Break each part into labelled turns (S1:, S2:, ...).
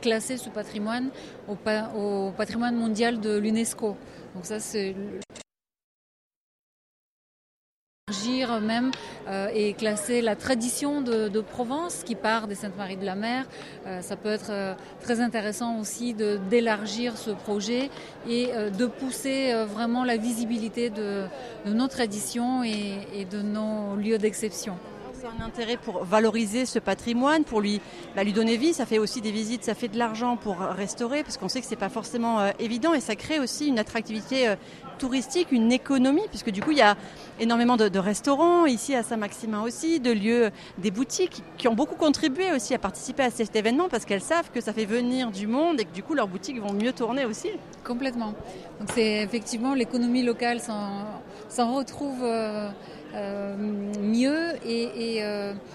S1: classer ce patrimoine au patrimoine mondial de l'UNESCO. Donc ça, c'est élargir même et classer la tradition de Provence qui part des Saintes-Maries de la Mer. Ça peut être très intéressant aussi d'élargir ce projet et de pousser vraiment la visibilité de nos traditions et de nos lieux d'exception.
S2: C'est un intérêt pour valoriser ce patrimoine, pour lui donner vie. Ça fait aussi des visites, ça fait de l'argent pour restaurer, parce qu'on sait que c'est pas forcément évident, et ça crée aussi une attractivité touristique, une économie, puisque du coup il y a énormément de restaurants ici à Saint-Maximin aussi, de lieux, des boutiques qui ont beaucoup contribué aussi à participer à cet événement, parce qu'elles savent que ça fait venir du monde et que du coup leurs boutiques vont mieux tourner aussi.
S1: Complètement. Donc c'est effectivement l'économie locale s'en retrouve mieux et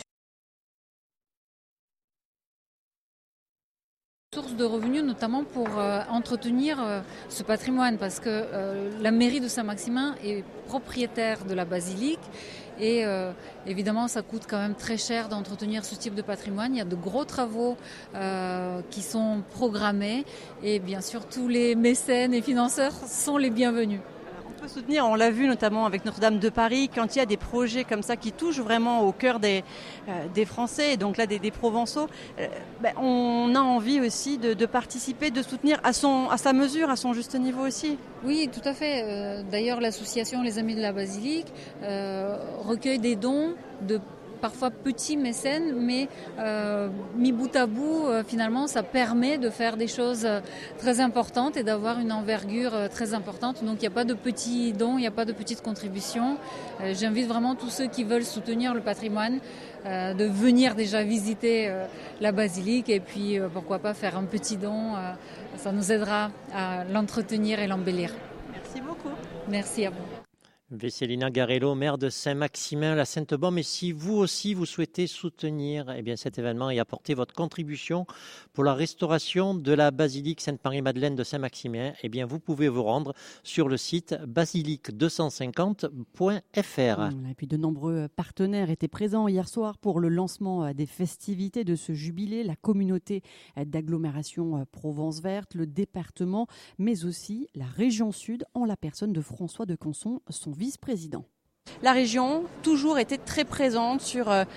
S1: source de revenus, notamment pour entretenir ce patrimoine, parce que la mairie de Saint-Maximin est propriétaire de la basilique et évidemment ça coûte quand même très cher d'entretenir ce type de patrimoine. Il y a de gros travaux qui sont programmés et bien sûr tous les mécènes et financeurs sont les bienvenus.
S2: On peut soutenir, on l'a vu notamment avec Notre-Dame de Paris, quand il y a des projets comme ça qui touchent vraiment au cœur des Français, et donc là des Provençaux, on a envie aussi de participer, de soutenir à sa mesure, à son juste niveau aussi.
S1: Oui, tout à fait. D'ailleurs, l'association Les Amis de la Basilique recueille des dons de parfois petits mécènes, mais mis bout à bout, finalement, ça permet de faire des choses très importantes et d'avoir une envergure très importante. Donc, il n'y a pas de petits dons, il n'y a pas de petites contributions. J'invite vraiment tous ceux qui veulent soutenir le patrimoine de venir déjà visiter la basilique et puis, pourquoi pas, faire un petit don. Ça nous aidera à l'entretenir et l'embellir.
S2: Merci beaucoup.
S1: Merci à vous.
S3: Vesselina Garello, maire de Saint-Maximin, la Sainte-Baume. Et si vous aussi, vous souhaitez soutenir cet événement et apporter votre contribution pour la restauration de la basilique Sainte-Marie-Madeleine de Saint-Maximin, vous pouvez vous rendre sur le site basilique250.fr.
S2: Et puis de nombreux partenaires étaient présents hier soir pour le lancement des festivités de ce jubilé. La communauté d'agglomération Provence Verte, le département, mais aussi la région Sud, en la personne de François de Canson, son vice-président. La région, toujours été très présente sur